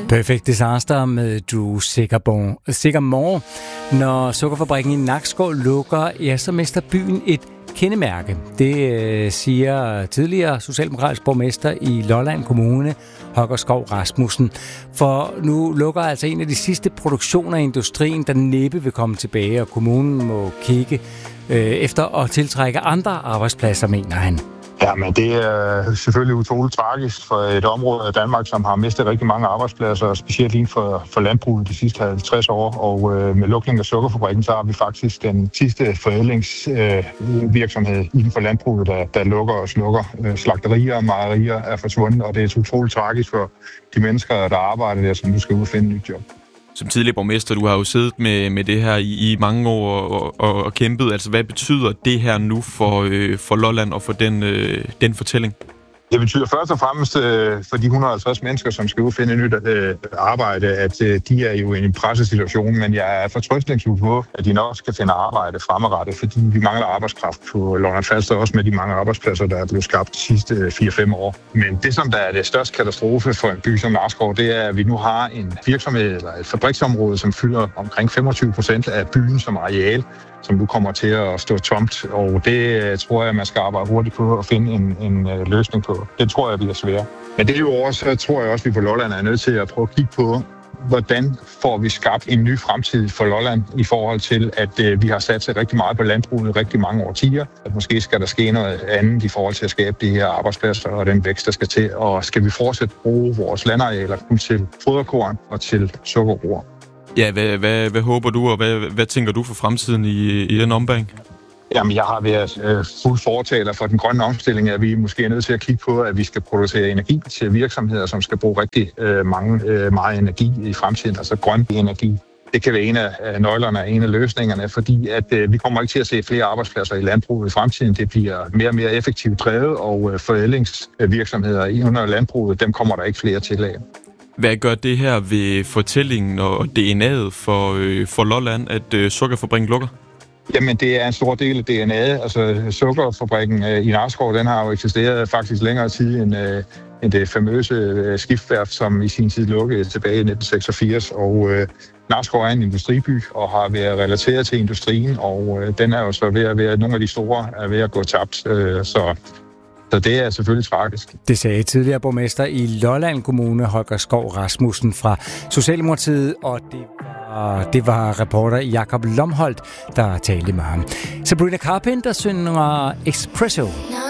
Perfect Disaster med Drew Sigamore. Når sukkerfabrikken i Nakskov lukker, ja, så mister byen et kendemærke. Det siger tidligere socialdemokratisk borgmester i Lolland Kommune, Holger Skov Rasmussen. For nu lukker altså en af de sidste produktioner i industrien, der næppe vil komme tilbage, og kommunen må kigge efter at tiltrække andre arbejdspladser, mener han. Ja, men det er selvfølgelig utroligt tragisk for et område af Danmark, som har mistet rigtig mange arbejdspladser, specielt inden for landbruget de sidste 50 år. Og med lukningen af sukkerfabrikken, så har vi faktisk den sidste forædlingsvirksomhed inden for landbruget, der lukker og slukker. Slagterier og mejerier er forsvundet, og det er utroligt tragisk for de mennesker, der arbejder der, som nu skal ud og finde et nyt job. Som tidligere borgmester, du har jo siddet med det her i mange år og kæmpet. Altså, hvad betyder det her nu for Lolland og for den fortælling? Det betyder først og fremmest for de 150 mennesker, som skal udfinde et nyt arbejde, at de er jo i en pressesituation, men jeg er fortrøstningsfuld på, at de nok skal finde arbejde fremadrettet, fordi vi mangler arbejdskraft på Lolland-Falster, også med de mange arbejdspladser, der er blevet skabt de sidste 4-5 år. Men det, som der er det største katastrofe for en by som Nakskov, det er, at vi nu har en virksomhed eller et fabriksområde, som fylder omkring 25% af byen som areal, som nu kommer til at stå tomt, og det tror jeg, man skal arbejde hurtigt på at finde en løsning på. Det tror jeg bliver svært. Men det er jo også, tror jeg også, at vi på Lolland er nødt til at prøve at kigge på, hvordan får vi skabt en ny fremtid for Lolland i forhold til, at vi har sat sig rigtig meget på landbruget i rigtig mange årtier. At måske skal der ske noget andet i forhold til at skabe de her arbejdspladser og den vækst, der skal til. Og skal vi fortsat bruge vores landarealer kun til foderkorn og til sukkerroer? Ja, hvad håber du, og hvad tænker du for fremtiden i den ombæring? Jamen, jeg har været fuld fortaler for den grønne omstilling, at vi måske er nødt til at kigge på, at vi skal producere energi til virksomheder, som skal bruge rigtig meget energi i fremtiden, altså grøn energi. Det kan være en af nøglerne, en af løsningerne, fordi at vi kommer ikke til at se flere arbejdspladser i landbruget i fremtiden. Det bliver mere og mere effektivt drevet, og forædlingsvirksomheder under landbruget, dem kommer der ikke flere til af. Hvad gør det her ved fortællingen og DNA'et for Lolland, at sukkerfabrikken lukker? Jamen, det er en stor del af DNA'et. Altså, sukkerfabrikken i Nakskov, den har jo eksisteret faktisk længere tid end det famøse skibsværft, som i sin tid lukkede tilbage i 1986. Og Nakskov er en industriby og har været relateret til industrien, og den er jo så ved at være, nogle af de store er ved at gå tabt. Så det er selvfølgelig tragisk. Det sagde tidligere borgmester i Lolland Kommune, Holger Skov Rasmussen fra Socialdemokratiet, og det var reporter Jakob Lomholdt, der talte med ham. Sabrina Carpenter synger Espresso.